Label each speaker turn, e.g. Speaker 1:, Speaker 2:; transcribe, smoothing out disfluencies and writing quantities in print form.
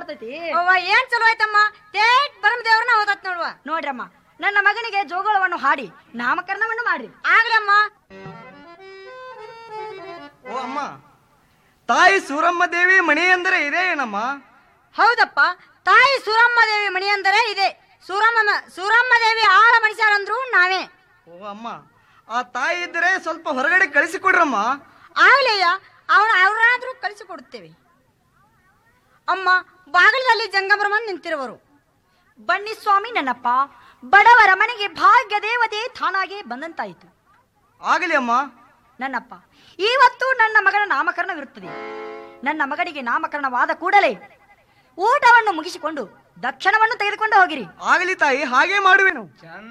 Speaker 1: ಮಾಡ್ತೈತಿ.
Speaker 2: ಏನ್ ಚಲೋ ಆಯ್ತಮ್ಮ, ತೇಟ್ ಬರಮ ದೇವ್ರನ್ನ ಓದತ್ ನೋಡುವ.
Speaker 1: ನೋಡ್ರಮ್ಮ, ನನ್ನ ಮಗನಿಗೆ ಜೋಗಳವನ್ನು ಹಾಡಿ ನಾಮಕರಣವನ್ನು ಮಾಡ್ರಿ.
Speaker 2: ಆಗ್ಲಮ್ಮ.
Speaker 3: ಓ ಅಮ್ಮ, ತಾಯಿ ಸೂರಮ್ಮ ದೇವಿ ಮಣಿ ಅಂದರೆ ಇದೇ ಏನಮ್ಮ?
Speaker 2: ಹೌದಪ್ಪ, ತಾಯಿ ಸೂರಮ್ಮ ದೇವಿ ಮಣಿ ಅಂದರೆ ಇದೆ. ಸೂರಮ್ಮ ದೇವಿ ಆಳ ಮನುಷ್ಯರಂದ್ರು ನಾವೇ.
Speaker 3: ಓ ಅಮ್ಮ, ಆ ತಾಯಿ ಇದ್ದರೆ ಸ್ವಲ್ಪ ಹೊರಗಡೆ ಕಳಿಸಿಕೊಡ್ರಮ್ಮ.
Speaker 2: ಆಗ್ಲಯ್ಯ, ಅವ್ರಾದ್ರೂ ಕಳಿಸಿಕೊಡುತ್ತೇವೆ. ಅಮ್ಮ, ಬಾಗಿಲಲ್ಲಿ ಜಂಗಮರಮನ್ ನಿಂತಿರುವರು.
Speaker 1: ಬನ್ನಿ ಸ್ವಾಮಿ ನನ್ನಪ್ಪ, ಬಡವರ ಮನೆಗೆ ಭಾಗ್ಯ ದೇವತೆ ತಾನಾಗೆ ಬಂದಂತಾಯಿತು.
Speaker 3: ಆಗಲಿ ಅಮ್ಮ.
Speaker 1: ನನ್ನಪ್ಪ, ಇವತ್ತು ನನ್ನ ಮಗನ ನಾಮಕರಣವಿರುತ್ತದೆ. ನನ್ನ ಮಗನಿಗೆ ನಾಮಕರಣವಾದ ಕೂಡಲೇ ಊಟವನ್ನು ಮುಗಿಸಿಕೊಂಡು ದಕ್ಷಿಣವನ್ನು ತೆಗೆದುಕೊಂಡು ಹೋಗಿರಿ.
Speaker 3: ಆಗಲಿ ತಾಯಿ, ಹಾಗೆ ಮಾಡುವೆನು.